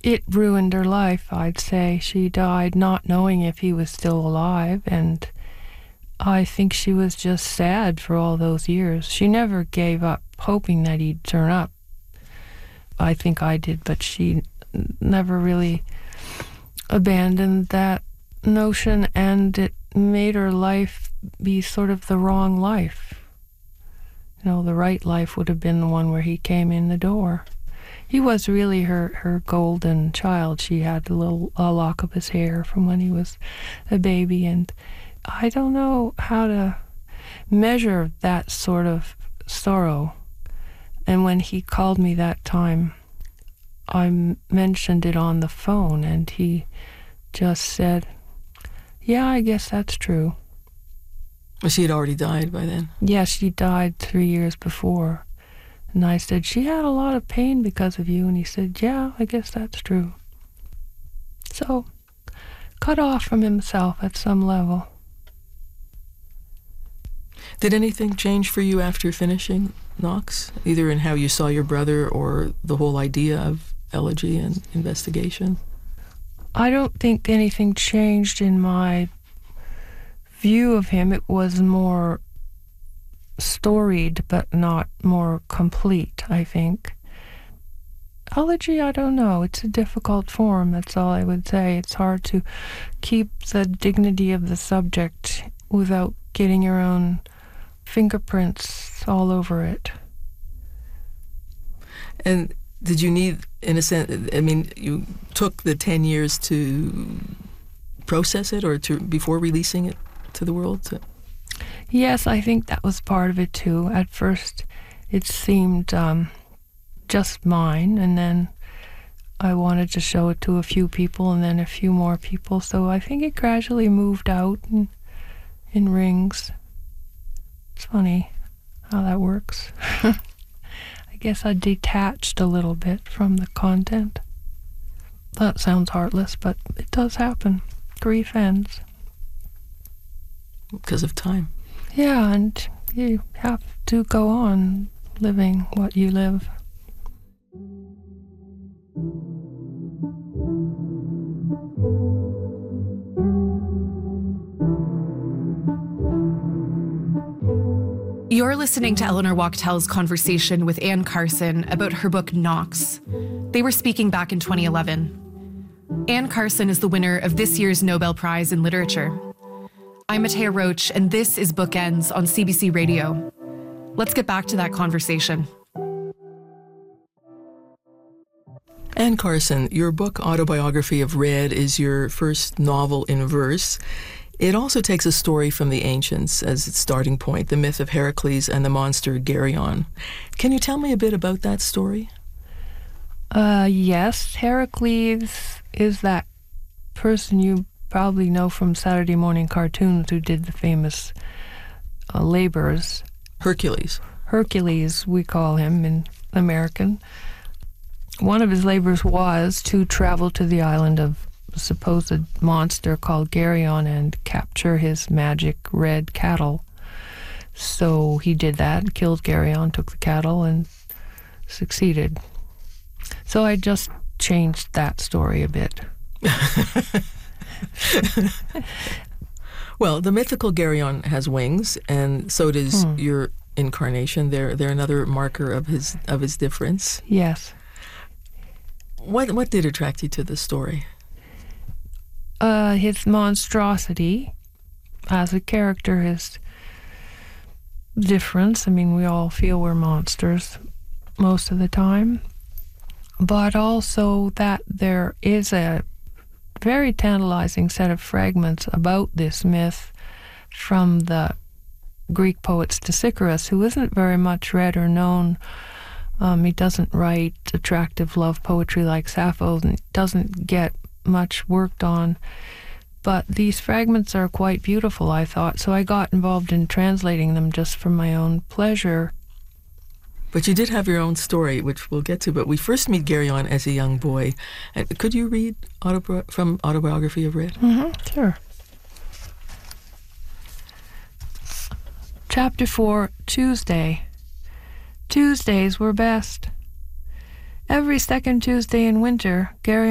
It ruined her life, I'd say. She died not knowing if he was still alive, and I think she was just sad for all those years. She never gave up hoping that he'd turn up. I think I did, but she never really abandoned that notion, and it made her life be sort of the wrong life. You know, the right life would have been the one where he came in the door. He was really her golden child. She had a lock of his hair from when he was a baby, and I don't know how to measure that sort of sorrow. And when he called me that time, I mentioned it on the phone, and he just said, "Yeah, I guess that's true." Well, she had already died by then. Yes, she died 3 years before. And I said, "She had a lot of pain because of you." And he said, "Yeah, I guess that's true." So, cut off from himself at some level. Did anything change for you after finishing Knox, either in how you saw your brother or the whole idea of elegy and investigation? I don't think anything changed in my view of him. It was more storied, but not more complete, I think. Elegy, I don't know. It's a difficult form, that's all I would say. It's hard to keep the dignity of the subject without getting your own fingerprints all over it. And did you need, in a sense, I mean, you took the 10 years to process it or before releasing it to the world? Yes, I think that was part of it too. At first, it seemed just mine, and then I wanted to show it to a few people, and then a few more people. So I think it gradually moved out in rings. It's funny how that works. I guess I detached a little bit from the content. That sounds heartless, but it does happen. Grief ends. Because of time. Yeah, and you have to go on living what you live. You're listening to Eleanor Wachtel's conversation with Anne Carson about her book Knox. They were speaking back in 2011. Anne Carson is the winner of this year's Nobel Prize in Literature. I'm Matea Roach, and this is Bookends on CBC Radio. Let's get back to that conversation. Anne Carson, your book Autobiography of Red is your first novel in verse. It also takes a story from the ancients as its starting point, the myth of Heracles and the monster Geryon. Can you tell me a bit about that story? Yes, Heracles is that person you probably know from Saturday morning cartoons who did the famous labors. Hercules. Hercules, we call him in American. One of his labors was to travel to the island of a supposed monster called Geryon and capture his magic red cattle. So he did that, killed Geryon, took the cattle, and succeeded. So I just changed that story a bit. Well, the mythical Geryon has wings, and so does your incarnation. They're another marker of his difference. Yes. What did attract you to the story? His monstrosity as a character, his difference. I mean, we all feel we're monsters most of the time, but also that there is a very tantalizing set of fragments about this myth from the Greek poet Stesichorus, who isn't very much read or known. He doesn't write attractive love poetry like Sappho, and doesn't get much worked on. But these fragments are quite beautiful, I thought, so I got involved in translating them just for my own pleasure. But you did have your own story, which we'll get to. But we first meet Geryon as a young boy. And could you read from Autobiography of Red? Sure. Chapter 4, Tuesday. Tuesdays were best. Every second Tuesday in winter, Geryon